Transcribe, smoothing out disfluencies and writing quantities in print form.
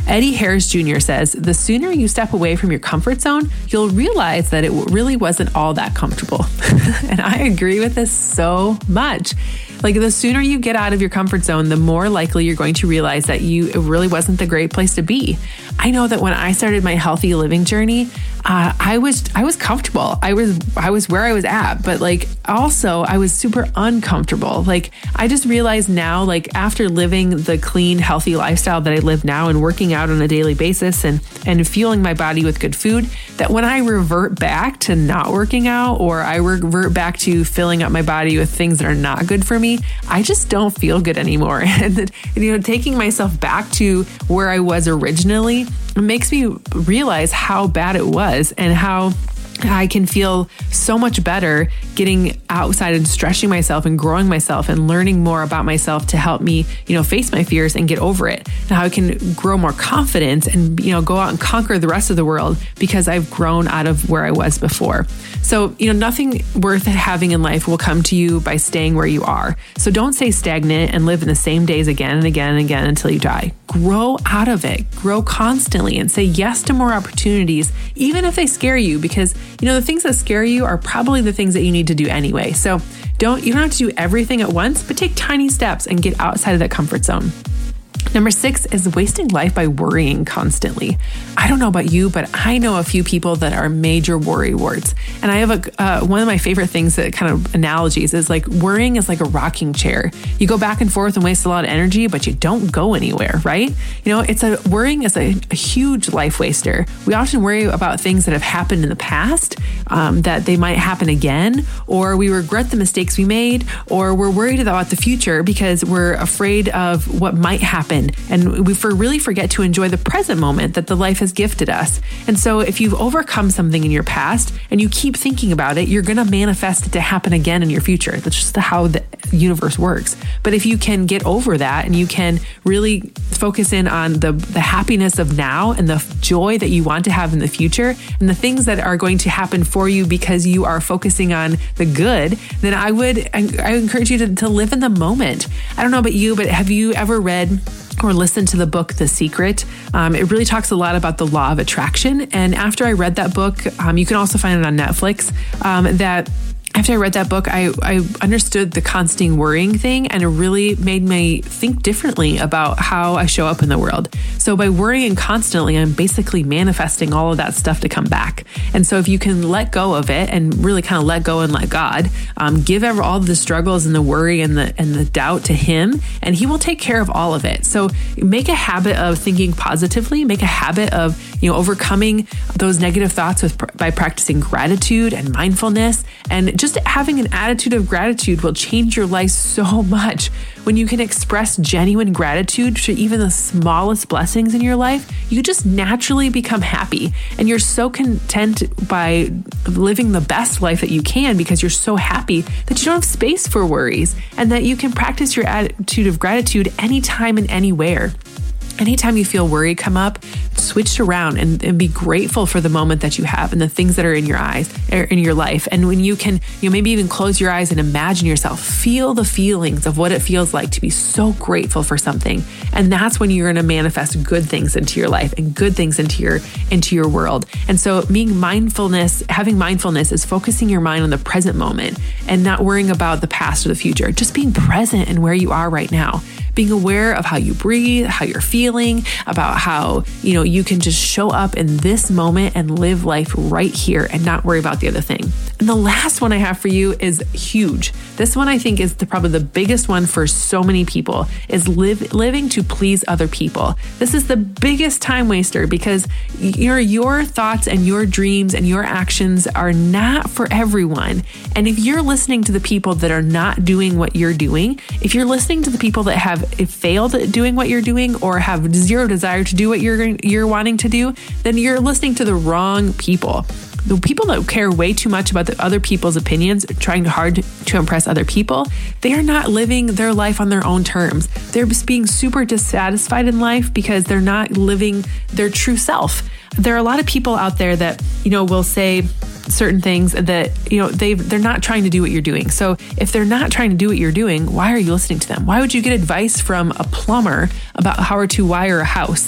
Eddie Harris Jr. says, the sooner you step away from your comfort zone, you'll realize that it really wasn't all that comfortable. And I agree with this so much. Like, the sooner you get out of your comfort zone, the more likely you're going to realize that it really wasn't the great place to be. I know that when I started my healthy living journey, I was comfortable. I was where I was at, but like also I was super uncomfortable. Like, I just realized now, like after living the clean, healthy lifestyle that I live now and working out on a daily basis and fueling my body with good food, that when I revert back to not working out or I revert back to filling up my body with things that are not good for me, I just don't feel good anymore. And taking myself back to where I was originally, it makes me realize how bad it was and how I can feel so much better getting outside and stretching myself and growing myself and learning more about myself to help me, face my fears and get over it. And how I can grow more confidence and, go out and conquer the rest of the world because I've grown out of where I was before. So, nothing worth having in life will come to you by staying where you are. So don't stay stagnant and live in the same days again and again and again until you die. Grow out of it, grow constantly and say yes to more opportunities, even if they scare you, because the things that scare you are probably the things that you need to do anyway. So you don't have to do everything at once, but take tiny steps and get outside of that comfort zone. Number 6 is wasting life by worrying constantly. I don't know about you, but I know a few people that are major worry warts. And I have one of my favorite things that kind of analogies is like worrying is like a rocking chair. You go back and forth and waste a lot of energy, but you don't go anywhere, right? Worrying is a huge life waster. We often worry about things that have happened in the past, that they might happen again, or we regret the mistakes we made, or we're worried about the future because we're afraid of what might happen. And we really forget to enjoy the present moment that the life has gifted us. And so if you've overcome something in your past and you keep thinking about it, you're going to manifest it to happen again in your future. That's just how the universe works. But if you can get over that and you can really focus in on the happiness of now and the joy that you want to have in the future and the things that are going to happen for you because you are focusing on the good, then I encourage you to live in the moment. I don't know about you, but have you ever read or listen to the book, The Secret? It really talks a lot about the law of attraction. And after I read that book, you can also find it on Netflix, after I read that book, I understood the constant worrying thing, and it really made me think differently about how I show up in the world. So by worrying constantly, I'm basically manifesting all of that stuff to come back. And so if you can let go of it and really kind of let go and let God, give all the struggles and the worry and the doubt to Him, and He will take care of all of it. So make a habit of thinking positively, make a habit of, overcoming those negative thoughts by practicing gratitude and mindfulness. And just having an attitude of gratitude will change your life so much. When you can express genuine gratitude to even the smallest blessings in your life, you just naturally become happy. And you're so content by living the best life that you can because you're so happy that you don't have space for worries, and that you can practice your attitude of gratitude anytime and anywhere. Anytime you feel worry come up, switch around and be grateful for the moment that you have and the things that are in your eyes, or in your life. And when you can, maybe even close your eyes and imagine yourself, feel the feelings of what it feels like to be so grateful for something. And that's when you're going to manifest good things into your life and good things into your world. And so having mindfulness is focusing your mind on the present moment and not worrying about the past or the future, just being present in where you are right now. Being aware of how you breathe, how you're feeling, about how, you can just show up in this moment and live life right here and not worry about the other thing. And the last one I have for you is huge. This one I think is probably the biggest one for so many people, is living to please other people. This is the biggest time waster because your thoughts and your dreams and your actions are not for everyone. And if you're listening to the people that are not doing what you're doing, if you're listening to the people that have failed at doing what you're doing or have zero desire to do what you're wanting to do, then you're listening to the wrong people. The people that care way too much about the other people's opinions, trying hard to impress other people, they are not living their life on their own terms. They're just being super dissatisfied in life because they're not living their true self. There are a lot of people out there that, will say certain things that, they're not trying to do what you're doing. So if they're not trying to do what you're doing, why are you listening to them? Why would you get advice from a plumber about how to wire a house?